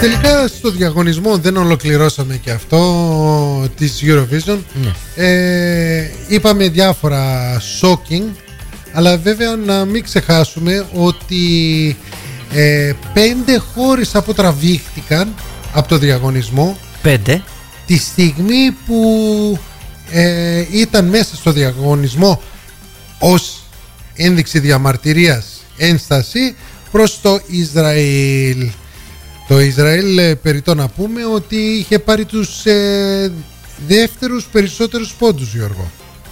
τελικά στο διαγωνισμό δεν ολοκληρώσαμε και αυτό της Eurovision. Είπαμε διάφορα shocking, αλλά βέβαια να μην ξεχάσουμε ότι 5 χώρες αποτραβήχτηκαν από το διαγωνισμό. 5. Τη στιγμή που ήταν μέσα στο διαγωνισμό ως ένδειξη διαμαρτυρίας, ένσταση προς το Ισραήλ. Το Ισραήλ, περιττό να πούμε, ότι είχε πάρει τους δεύτερους περισσότερους πόντους, Γιώργο.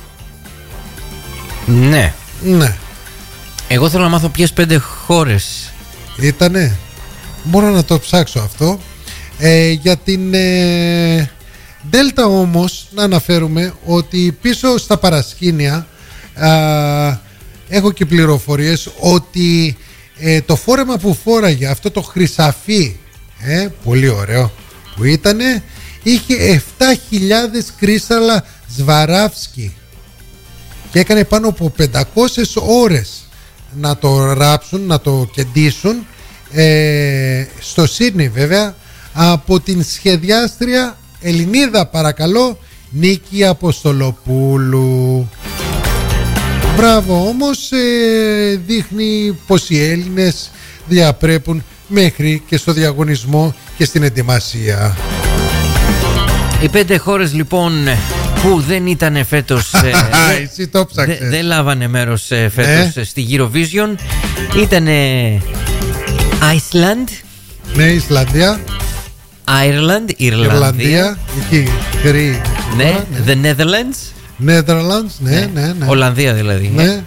Ναι. Ναι. Εγώ θέλω να μάθω ποιες 5 χώρες ήτανε. Μπορώ να το ψάξω αυτό. Για την Δέλτα όμως να αναφέρουμε ότι πίσω στα παρασκήνια έχω και πληροφορίες ότι το φόρεμα που φόραγε, αυτό το χρυσαφί, πολύ ωραίο που ήτανε, είχε 7.000 κρίσταλα Σβαράβσκι και έκανε πάνω από 500 ώρες να το ράψουν, να το κεντήσουν, στο Σίδνεϊ βέβαια, από την σχεδιάστρια Ελληνίδα, παρακαλώ, Νίκη Αποστολοπούλου. Μπράβο, όμως δείχνει πως οι Έλληνες διαπρέπουν μέχρι και στο διαγωνισμό και στην ετοιμασία. Οι 5 χώρες λοιπόν που δεν ήταν φέτος, δεν λάβανε μέρος φέτος στη Eurovision, ήταν Iceland. Ναι, Ισλανδία. Ireland, Ιρλανδία. Εκεί, ναι, the Netherlands. Netherlands, ναι. Ολλανδία δηλαδή. Ναι.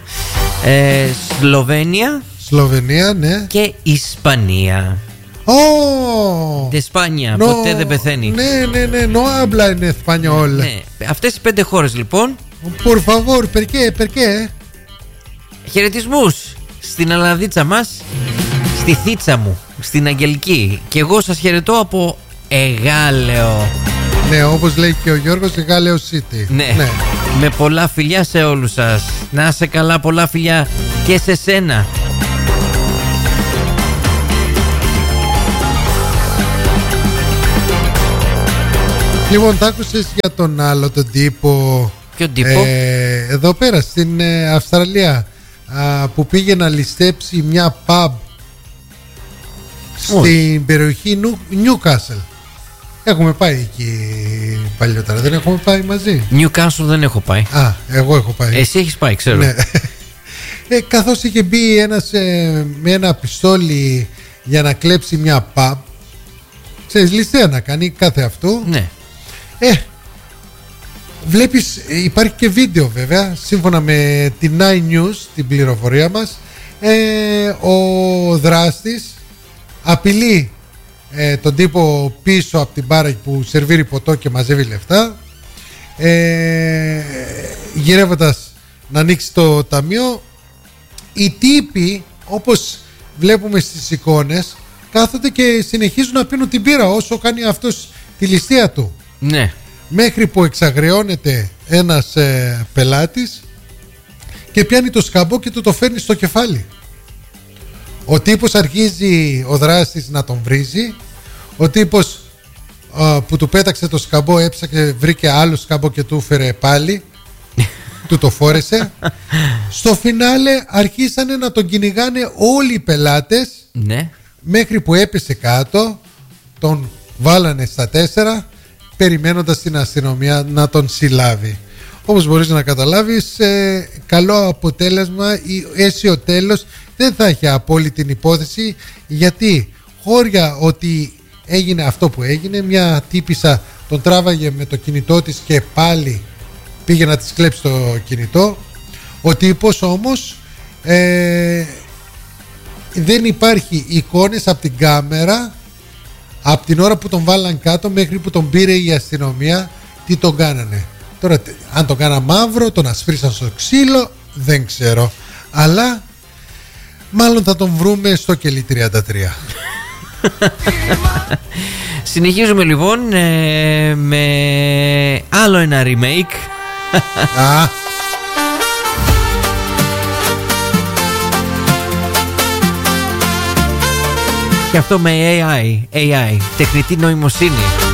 Σλοβενία. Ναι. Και Ισπανία. Τη Ισπανία, ποτέ δεν πεθαίνει. Ναι, no habla en español. Ναι. Αυτές οι 5 χώρες λοιπόν. Por favor, per qué? Χαιρετισμούς στην Ελλαδίτσα μας, στη θίτσα μου, στην Αγγελική. Και εγώ σας χαιρετώ από Εγάλεο. Ναι, όπως λέει και ο Γιώργος, Εγάλεο City. Ναι. Με πολλά φιλιά σε όλους σας. Να είσαι καλά, πολλά φιλιά και σε σένα. Λοιπόν, τα άκουσες για τον άλλο τον τύπο? Ποιο τύπο? Εδώ πέρα στην Αυστραλία, που πήγε να ληστέψει μια pub στην περιοχή Newcastle. Έχουμε πάει εκεί παλιότερα, δεν έχουμε πάει μαζί? Newcastle δεν έχω πάει. Εγώ έχω πάει. Εσύ έχεις πάει, ξέρω. Ναι. Καθώς είχε μπει ένας με ένα πιστόλι για να κλέψει μια pub, ξέρεις, ληστεία να κάνει κάθε αυτού. Ναι. Βλέπεις, υπάρχει και βίντεο βέβαια, σύμφωνα με την Nine News, την πληροφορία μας. Ο δράστης απειλεί τον τύπο πίσω από την μπάρα που σερβίρει ποτό και μαζεύει λεφτά, γυρεύοντας να ανοίξει το ταμείο. Οι τύποι, όπως βλέπουμε στις εικόνες, κάθονται και συνεχίζουν να πίνουν την πύρα όσο κάνει αυτός τη ληστεία του. Ναι. Μέχρι που εξαγριώνεται ένας πελάτης και πιάνει το σκαμπό και του το φέρνει στο κεφάλι. Ο τύπος αρχίζει, ο δράστης, να τον βρίζει. Ο τύπος που του πέταξε το σκαμπό έψαξε, βρήκε άλλο σκαμπό και του φέρε πάλι. Του το φόρεσε. Στο φινάλε αρχίσανε να τον κυνηγάνε όλοι οι πελάτες. Ναι. Μέχρι που έπεσε κάτω. Τον βάλανε στα 4, περιμένοντας την αστυνομία να τον συλλάβει. Όπως μπορείς να καταλάβεις, καλό αποτέλεσμα ή αίσιο τέλος δεν θα έχει απόλυτη την υπόθεση, γιατί χώρια ότι έγινε αυτό που έγινε, μια τύπισσα τον τράβαγε με το κινητό της και πάλι πήγε να της κλέψει το κινητό. Ο τύπος όμως δεν υπάρχει εικόνες από την κάμερα από την ώρα που τον βάλαν κάτω μέχρι που τον πήρε η αστυνομία τι τον κάνανε. Τώρα αν τον κάνα μαύρο, τον ασφρίσαν στο ξύλο, δεν ξέρω, αλλά μάλλον θα τον βρούμε στο κελί 33. Συνεχίζουμε λοιπόν με άλλο ένα remake. Και αυτό με AI, τεχνητή νοημοσύνη.